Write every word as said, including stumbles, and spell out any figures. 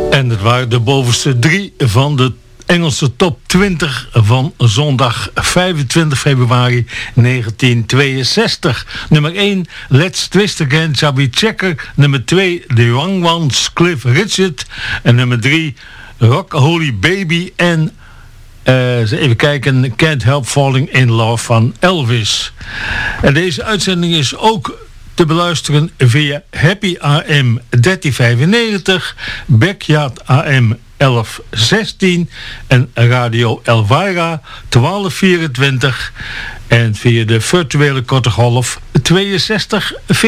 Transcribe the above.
En het waren de bovenste drie van de Engelse top twintig van zondag vijfentwintig februari negentien tweeënzestig. Nummer één, Let's Twist Again, Chubby Checker. Nummer twee, The Young Ones, Cliff Richard. En nummer drie, Rock Holy Baby en uh, even kijken, Can't Help Falling in Love van Elvis. En deze uitzending is ook te beluisteren via Happy A M dertien vijfennegentig, Backyard A M elf zestien en Radio Elvira twaalf vierentwintig en via de virtuele korte golf tweeënzestig veertien.